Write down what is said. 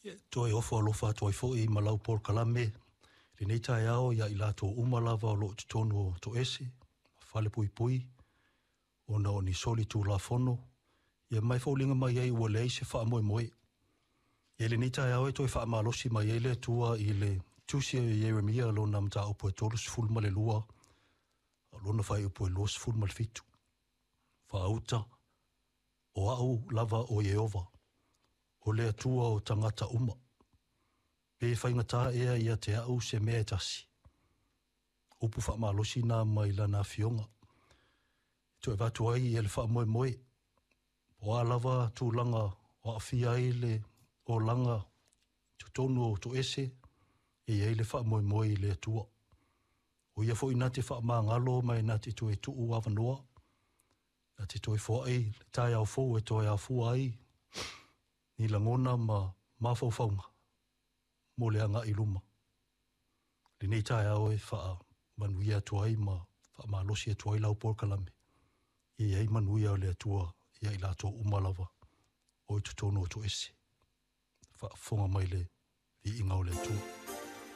Toi ofo alofa toi fo I malau por kalame. Le nei tai ao ia I lato umalava o lo titono to ese. Fale pui pui. Ona o ni soli tu la fono. Ia mai fo linga mai ai ua lei se wha moe moe. Ia le nei tai ao e toi wha malosi mai ai le tua I le tusia Jeremia lo na mta upo e tolus ful male lua. Lona fai upo e los ful mal fitu. Wha auta. O au lava o Jehova. O le atua o tangata uma. Pe whaingata ea ia te au se mea tasi. Upu wha malosi nā mai lana fionga. To e watu ai e le wha moe moe. O a lava tu langa o a fia ai le o langa tu tonu o to ese e ei le wha moe moe le atua. O ia fo ina te wha maa ngalo mai na te to e tu u awanoa. Na te to e fo ai le tai au fo e to e a fua ai. Ni langona ma mawhauwhaunga. Mo le anga I luma. Le nei tai au e wha manuia tuai ma wha malosi e tuai lau por kalame. I ei manuia le atua ia I lato umalava o I tutono o to ese. Wha fonga mai le vi inga o le atua.